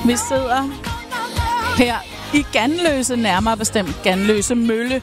Vi sidder her i Ganløse, nærmere bestemt Ganløse Mølle.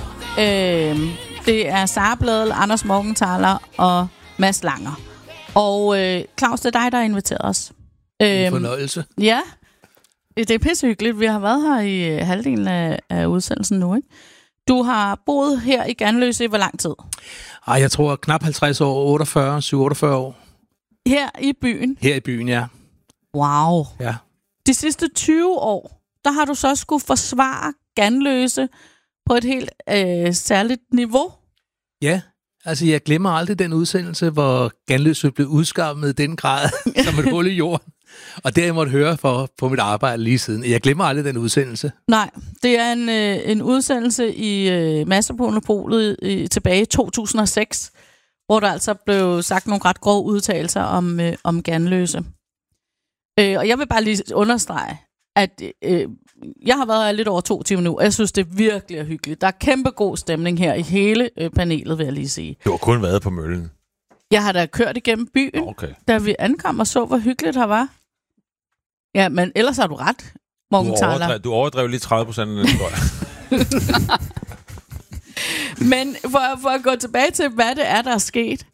Det er Sara Blædel, Anders Morgenthaler og Mads Langer. Og Claus, det er dig, der har inviteret os. En fornøjelse. Ja, det er pissehyggeligt. Vi har været her i halvdelen af udsendelsen nu, ikke? Du har boet her i Ganløse i hvor lang tid? Jeg tror knap 50 år, 48 år. Her i byen? Her i byen, ja. Wow. Ja. De sidste 20 år, der har du så skulle forsvare Ganløse på et helt særligt niveau. Ja, altså jeg glemmer aldrig den udsendelse, hvor Ganløse blev udskammet i den grad som et hul i jorden. Og det jeg måtte høre på mit arbejde lige siden. Jeg glemmer aldrig den udsendelse. Nej, det er en udsendelse i Massermonopolet tilbage i 2006, hvor der altså blev sagt nogle ret grove udtalelser om Ganløse. Og jeg vil bare lige understrege, at jeg har været her lidt over 2 timer nu, og jeg synes, det virkelig er hyggeligt. Der er kæmpe god stemning her i hele panelet, vil jeg lige sige. Du har kun været på møllen. Jeg har da kørt igennem byen, da vi ankom og så, hvor hyggeligt her var. Ja, men ellers har du ret, Morgenthaler. Du overdrev lige 30% af den, tror jeg. Men for at gå tilbage til, hvad det er, der er sket,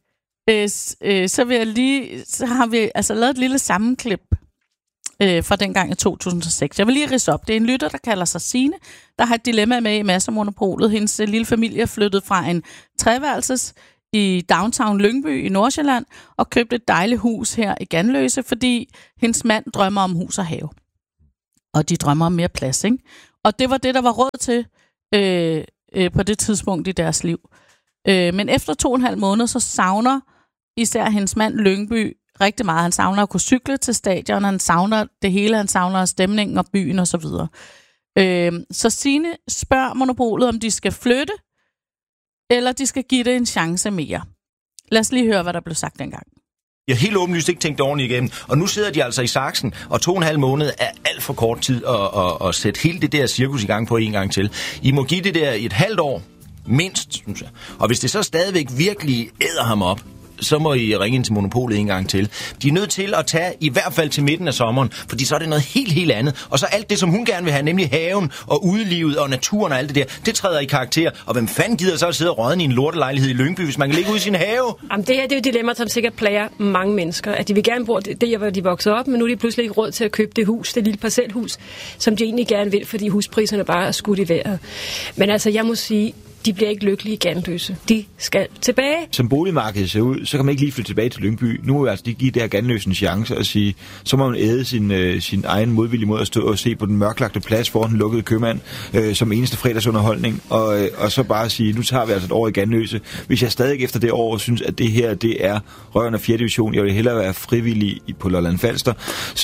så har vi altså lavet et lille sammenklip fra dengang i 2006. Jeg vil lige ridse op. Det er en lytter, der kalder sig Signe, der har et dilemma med i Massermonopolet. Hendes lille familie er flyttet fra en treværelses i downtown Lyngby i Nordsjælland og købte et dejligt hus her i Ganløse, fordi hendes mand drømmer om hus og have. Og de drømmer om mere plads, ikke? Og det var det, der var råd til på det tidspunkt i deres liv. Men efter 2,5 måneder, så savner især hendes mand Lyngby rigtig meget. Han savner at kunne cykle til stadion, han savner det hele, han savner stemningen og byen og så videre. Så Signe spørger Monopolet, om de skal flytte, eller de skal give det en chance mere. Lad os lige høre, hvad der blev sagt dengang. Jeg har helt åbenlyst ikke tænkt ordentligt igennem, og nu sidder de altså i saksen, og 2,5 måneder er alt for kort tid at sætte hele det der cirkus i gang på en gang til. I må give det der et halvt år, mindst, synes jeg. Og hvis det så stadigvæk virkelig æder ham op, så må I ringe ind til Monopolet en gang til. De er nødt til at tage i hvert fald til midten af sommeren, fordi så er det noget helt andet. Og så alt det, som hun gerne vil have, nemlig haven og udlivet og naturen og alt det der, det træder i karakter. Og hvem fanden gider så at sidde og rådne i en lortelejlighed i Lyngby, hvis man kan ligge ude i sin have? Jamen, det her det er jo et dilemma, som sikkert plager mange mennesker. At de vil gerne bo det, hvor de voksede op, men nu er de pludselig ikke råd til at købe det hus, det lille parcelhus, som de egentlig gerne vil, fordi huspriserne bare er skudt i vejret. Men altså, jeg må sige, de bliver ikke lykkelige i Ganløse. De skal tilbage. Som boligmarkedet ser ud, så kan man ikke lige flytte tilbage til Lyngby. Nu vil altså de give det her Ganløse en chance og sige, så må man æde sin egen modvilje mod at stå og se på den mørklagte plads foran den lukkede købmand som eneste fredagsunderholdning. Og så bare sige, nu tager vi altså et år i Ganløse. Hvis jeg stadig efter det år synes, at det her det er røven af 4. division, jeg vil hellere være frivillig på Lolland Falster,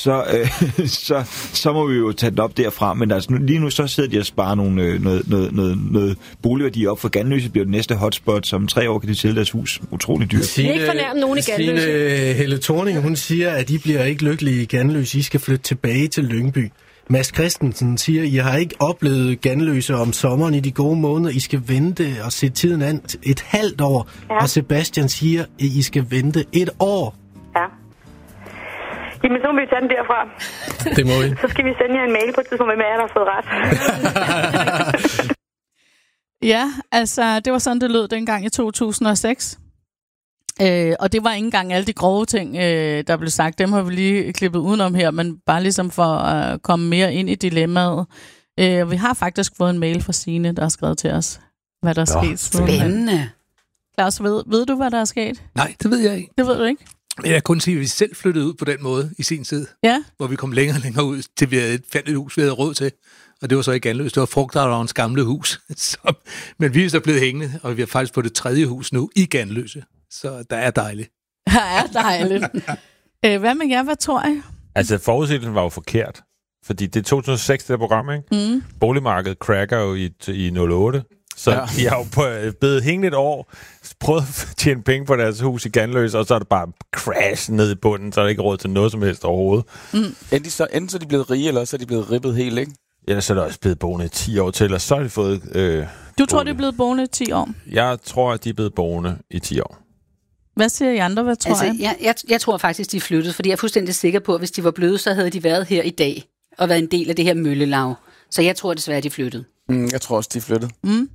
så må vi jo tage den op derfra. Men altså, lige nu så sidder de og sparer noget boligværdi op for Ganløse, bliver det næste hotspot, som 3 år kan de sælge deres hus. Utrolig dyrt. Det er ikke fornærmet nogen i Ganløse. Signe Helle Thorning, hun siger, at I bliver ikke lykkelige i Ganløse. I skal flytte tilbage til Lyngby. Mads Christensen siger, at I har ikke oplevet Ganløse om sommeren i de gode måneder. I skal vente og se tiden an et halvt år. Ja. Og Sebastian siger, at I skal vente 1 år. Ja. Jamen, så må vi tage den derfra. Det må vi. Så skal vi sende jer en mail på et tidspunkt, hvem er der har fået ret. Ja, altså, det var sådan, det lød dengang i 2006. Og det var ikke engang alle de grove ting, der blev sagt. Dem har vi lige klippet udenom her, men bare ligesom for at komme mere ind i dilemmaet. Vi har faktisk fået en mail fra Signe, der har skrevet til os, hvad der er sket. Spændende. Claus, ved du, hvad der er sket? Nej, det ved jeg ikke. Det ved du ikke? Men jeg kan kun sige, at vi selv flyttede ud på den måde i sin tid. Ja. Hvor vi kom længere og længere ud, til vi havde fandt et hus, vi havde råd til. Og det var så i Ganløse. Det var Frugtavlerens gamle hus. Men vi er så blevet hængende, og vi er faktisk på det 3. hus nu i Ganløse. Så der er dejligt. Der er dejligt. Hvad med jer? Hvad tror I? Altså, forudsigelsen var jo forkert. Fordi det er 2006, det der program, ikke? Mm. Boligmarkedet cracker jo i 08. Så de har jo blevet hængende et år, prøvet at tjene penge på deres hus i Ganløse, og så er det bare crash ned i bunden, så er der ikke råd til noget som helst overhovedet. Mm. Enten så er de blevet rige, eller så er de blevet ribbet helt, ikke? Ja, så er der også blevet boende i 10 år til, og så har de fået... Du tror, de er blevet boende i 10 år? Jeg tror, at de er blevet boende i 10 år. Hvad siger I andre? Hvad tror jeg tror faktisk, de er flyttet, fordi jeg er fuldstændig sikker på, at hvis de var bløde, så havde de været her i dag. og været en del af det her møllelav. Så jeg tror desværre, de flyttede. Jeg tror også, de flyttede.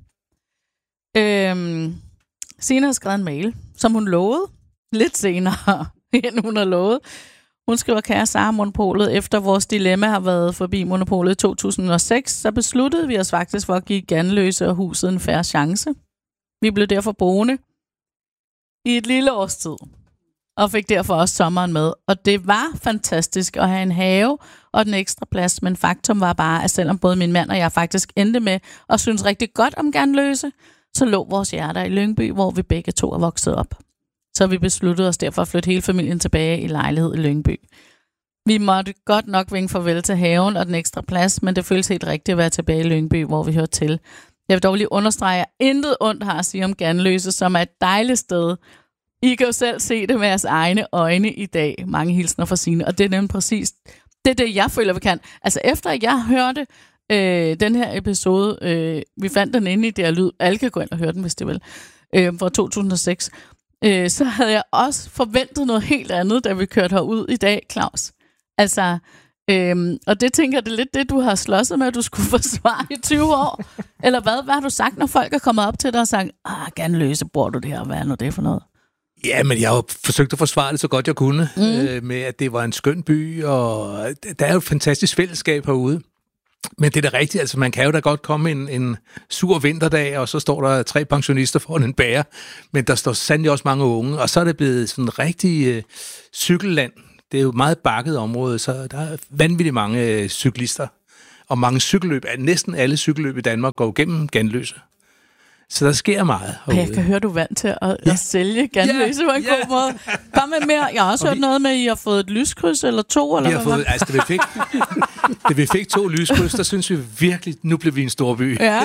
Signe har skrevet en mail, som hun lovede lidt senere, end hun har lovet. Hun skriver, kære Sara, Monopolet, efter vores dilemma har været forbi Monopolet i 2006, så besluttede vi os faktisk for at give Ganløse og huset en fair chance. Vi blev derfor boende i et lille års tid, og fik derfor også sommeren med. Og det var fantastisk at have en have og den ekstra plads, men faktum var bare, at selvom både min mand og jeg faktisk endte med at synes rigtig godt om Ganløse, så lå vores hjerter i Lyngby, hvor vi begge to er vokset op. Så vi besluttede os derfor at flytte hele familien tilbage i lejlighed i Lyngby. Vi måtte godt nok vinke farvel til haven og den ekstra plads, men det føles helt rigtigt at være tilbage i Lyngby, hvor vi hører til. Jeg vil dog lige understrege, at intet ondt har at sige om Ganløse, som er et dejligt sted. I kan jo selv se det med jeres egne øjne i dag. Mange hilsner fra Signe, og det er nemlig præcis det, jeg føler, vi kan. Altså efter jeg hørte den her episode, vi fandt den inde i der lyd, alle kan gå ind og høre den, hvis det vil, fra 2006, så havde jeg også forventet noget helt andet, da vi kørte herud i dag, Claus. Altså, og det tænker jeg, det er lidt det, du har slåsset med, at du skulle forsvare i 20 år. Eller hvad har du sagt, når folk er kommet op til dig og sagt, Ganløse, bor du der, hvad er nu det for noget? Ja, men jeg har jo forsøgt at forsvare det så godt jeg kunne, med at det var en skøn by, og der er jo et fantastisk fællesskab herude. Men det er da rigtigt, altså man kan jo da godt komme en sur vinterdag, og så står der 3 pensionister foran en bager, men der står sandelig også mange unge, og så er det blevet sådan en rigtig cykelland. Det er jo et meget bakket område, så der er vanvittigt mange cyklister, og mange cykelløb. Næsten alle cykelløb i Danmark går gennem Ganløse. Så der sker meget herude. Jeg kan høre, du er vant til at sælge Ganløse på en god måde. Kom med mere. Jeg har også hørt noget med, at I har fået et lyskryds eller 2, eller vi har fået, altså, da vi fik 2 lyskryds, der synes vi virkelig, nu blev vi en stor by. Ja.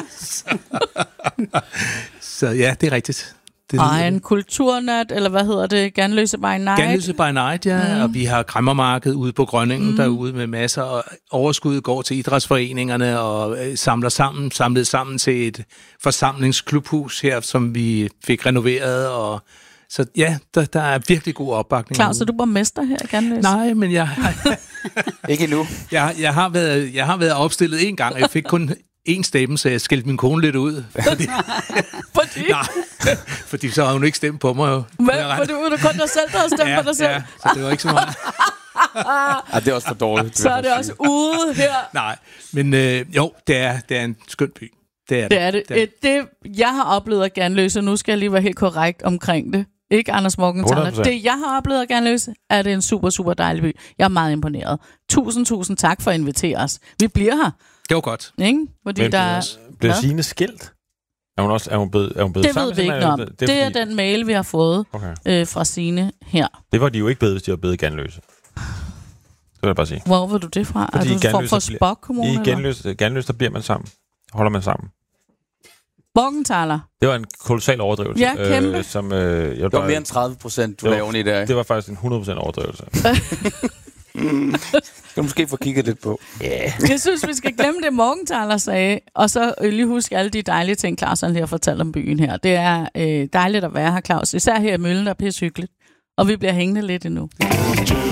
Så ja, det er rigtigt. En kulturnat, eller hvad hedder det? Ganløse by Night? Ganløse by Night, ja. Og vi har kræmmermarked ude på Grønningen derude med masser, og overskuddet går til idrætsforeningerne og samlet sammen til et forsamlingsklubhus her, som vi fik renoveret. Og så ja, der er virkelig god opbakning. Claus, er du borgmester her i Ganløse? Nej, men jeg ikke endnu. Jeg har været opstillet en gang, og jeg fik kun 1 stemme, så jeg skældte min kone lidt ud. Fordi? Nej, fordi så har hun ikke stemt på mig. Fordi du kun dig selv, der har stemt på dig selv? Ja, så det var ikke så meget. Det er også for dårligt. Så er det også ude her. Nej, men jo, det er en skøn by. Det er det. Det, jeg har oplevet af Ganløse, nu skal jeg lige være helt korrekt omkring det. Ikke Anders Morgenthaler. Det, jeg har oplevet af Ganløse, er det en super, super dejlig by. Jeg er meget imponeret. Tusind tak for at invitere os. Vi bliver her. Det var godt. Ikke? Fordi men der blev Signe skilt? Er hun blevet det sammen? Ved vi ikke om. Det er den mail, vi har fået fra Signe her. Det var de jo ikke blevet, hvis de var blevet Ganløse. Det vil jeg bare sige. Hvor var du det fra? Fordi er du fra Spock Kommune? I Ganløse, der bliver man sammen. Holder man sammen. Morgenthaler. Det var en kolossal overdrivelse. Ja, kæmpe. Det var mere end 30%, du lavede oven i der. Det var faktisk en 100% overdrivelse. Skal du måske få kigget lidt på. Yeah. Jeg synes, vi skal glemme det, Morgenthaler sagde, og så lige huske alle de dejlige ting, Claus lige har fortalt om byen her. Det er dejligt at være her, Claus. Især her i Møllen, der er pisse hyggeligt. Og vi bliver hængende lidt endnu.